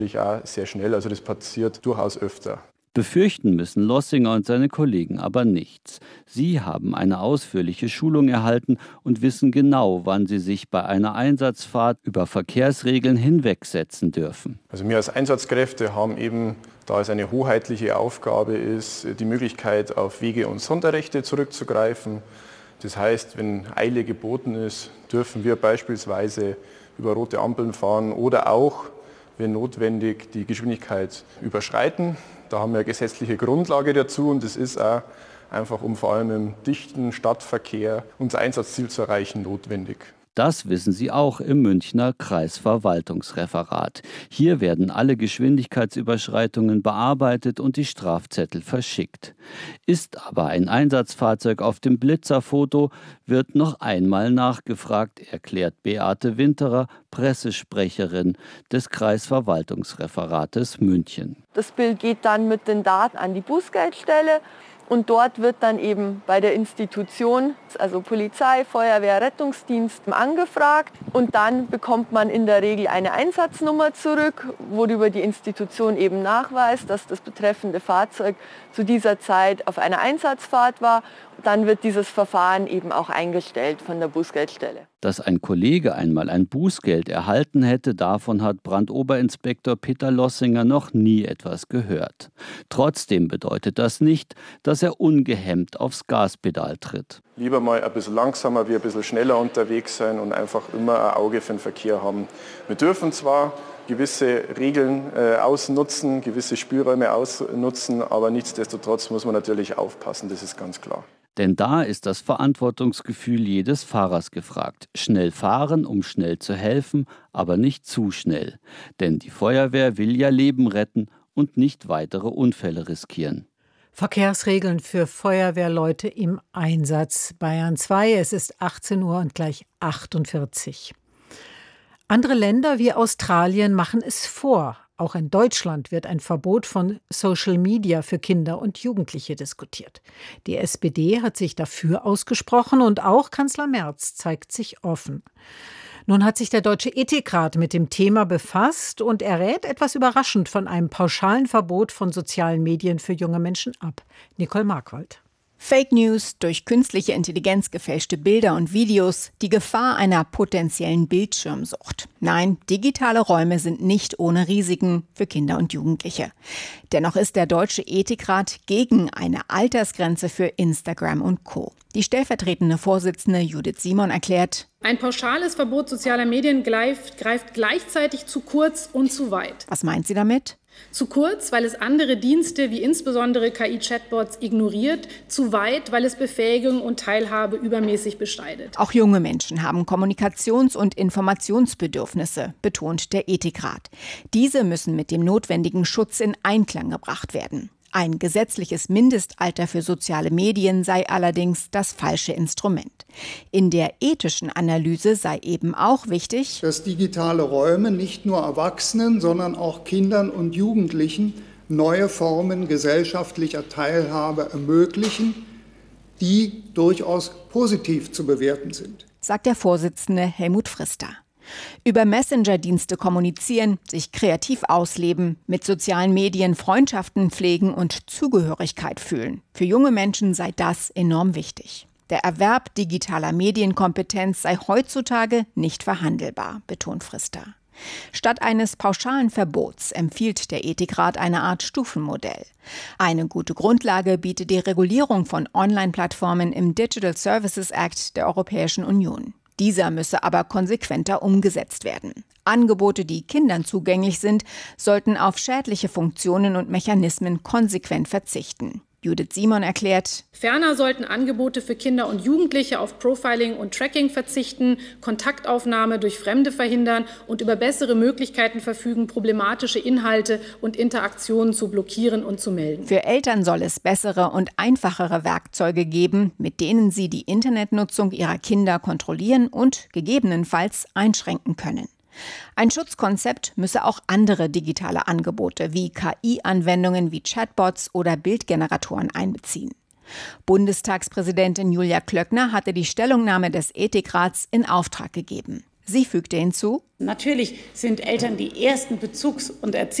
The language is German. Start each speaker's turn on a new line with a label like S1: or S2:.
S1: auch sehr schnell, also das passiert durchaus öfter.
S2: Befürchten müssen Lossinger und seine Kollegen aber nichts. Sie haben eine ausführliche Schulung erhalten und wissen genau, wann sie sich bei einer Einsatzfahrt über Verkehrsregeln hinwegsetzen dürfen.
S1: Also wir als Einsatzkräfte haben eben, da es eine hoheitliche Aufgabe ist, die Möglichkeit, auf Wege- und Sonderrechte zurückzugreifen. Das heißt, wenn Eile geboten ist, dürfen wir beispielsweise über rote Ampeln fahren oder auch, wenn notwendig, die Geschwindigkeit überschreiten. Da haben wir eine gesetzliche Grundlage dazu und das ist auch einfach, um vor allem im dichten Stadtverkehr unser Einsatzziel zu erreichen, notwendig.
S2: Das wissen Sie auch im Münchner Kreisverwaltungsreferat. Hier werden alle Geschwindigkeitsüberschreitungen bearbeitet und die Strafzettel verschickt. Ist aber ein Einsatzfahrzeug auf dem Blitzerfoto, wird noch einmal nachgefragt, erklärt Beate Winterer, Pressesprecherin des Kreisverwaltungsreferates München.
S3: Das Bild geht dann mit den Daten an die Bußgeldstelle. Und dort wird dann eben bei der Institution, also Polizei, Feuerwehr, Rettungsdienst, angefragt. Und dann bekommt man in der Regel eine Einsatznummer zurück, worüber die Institution eben nachweist, dass das betreffende Fahrzeug zu dieser Zeit auf einer Einsatzfahrt war. Dann wird dieses Verfahren eben auch eingestellt von der Bußgeldstelle.
S2: Dass ein Kollege einmal ein Bußgeld erhalten hätte, davon hat Brandoberinspektor Peter Lossinger noch nie etwas gehört. Trotzdem bedeutet das nicht, dass er ungehemmt aufs Gaspedal tritt.
S1: Lieber mal ein bisschen langsamer, wie ein bisschen schneller unterwegs sein und einfach immer ein Auge für den Verkehr haben. Wir dürfen zwar gewisse Regeln ausnutzen, gewisse Spielräume ausnutzen, aber nichtsdestotrotz muss man natürlich aufpassen, das ist ganz klar.
S2: Denn da ist das Verantwortungsgefühl jedes Fahrers gefragt. Schnell fahren, um schnell zu helfen, aber nicht zu schnell. Denn die Feuerwehr will ja Leben retten und nicht weitere Unfälle riskieren.
S4: Verkehrsregeln für Feuerwehrleute im Einsatz. Bayern 2, es ist 18 Uhr und gleich 48. Andere Länder wie Australien machen es vor. Auch in Deutschland wird ein Verbot von Social Media für Kinder und Jugendliche diskutiert. Die SPD hat sich dafür ausgesprochen und auch Kanzler Merz zeigt sich offen. Nun hat sich der Deutsche Ethikrat mit dem Thema befasst und er rät etwas überraschend von einem pauschalen Verbot von sozialen Medien für junge Menschen ab. Nicole Markwald.
S5: Fake News, durch künstliche Intelligenz gefälschte Bilder und Videos, die Gefahr einer potenziellen Bildschirmsucht. Nein, digitale Räume sind nicht ohne Risiken für Kinder und Jugendliche. Dennoch ist der Deutsche Ethikrat gegen eine Altersgrenze für Instagram und Co. Die stellvertretende Vorsitzende Judith Simon erklärt:
S6: Ein pauschales Verbot sozialer Medien greift gleichzeitig zu kurz und zu weit.
S5: Was meint sie damit?
S6: Zu kurz, weil es andere Dienste wie insbesondere KI-Chatbots ignoriert. Zu weit, weil es Befähigung und Teilhabe übermäßig bestreitet.
S5: Auch junge Menschen haben Kommunikations- und Informationsbedürfnisse, betont der Ethikrat. Diese müssen mit dem notwendigen Schutz in Einklang gebracht werden. Ein gesetzliches Mindestalter für soziale Medien sei allerdings das falsche Instrument. In der ethischen Analyse sei eben auch wichtig,
S7: dass digitale Räume nicht nur Erwachsenen, sondern auch Kindern und Jugendlichen neue Formen gesellschaftlicher Teilhabe ermöglichen, die durchaus positiv zu bewerten sind,
S5: sagt der Vorsitzende Helmut Frister. Über Messenger-Dienste kommunizieren, sich kreativ ausleben, mit sozialen Medien Freundschaften pflegen und Zugehörigkeit fühlen. Für junge Menschen sei das enorm wichtig. Der Erwerb digitaler Medienkompetenz sei heutzutage nicht verhandelbar, betont Frister. Statt eines pauschalen Verbots empfiehlt der Ethikrat eine Art Stufenmodell. Eine gute Grundlage bietet die Regulierung von Online-Plattformen im Digital Services Act der Europäischen Union. Dieser müsse aber konsequenter umgesetzt werden. Angebote, die Kindern zugänglich sind, sollten auf schädliche Funktionen und Mechanismen konsequent verzichten. Judith Simon erklärt:
S6: Ferner sollten Angebote für Kinder und Jugendliche auf Profiling und Tracking verzichten, Kontaktaufnahme durch Fremde verhindern und über bessere Möglichkeiten verfügen, problematische Inhalte und Interaktionen zu blockieren und zu melden.
S5: Für Eltern soll es bessere und einfachere Werkzeuge geben, mit denen sie die Internetnutzung ihrer Kinder kontrollieren und gegebenenfalls einschränken können. Ein Schutzkonzept müsse auch andere digitale Angebote wie KI-Anwendungen wie Chatbots oder Bildgeneratoren einbeziehen. Bundestagspräsidentin Julia Klöckner hatte die Stellungnahme des Ethikrats in Auftrag gegeben. Sie fügte hinzu:
S8: Natürlich sind Eltern die ersten Bezugs- und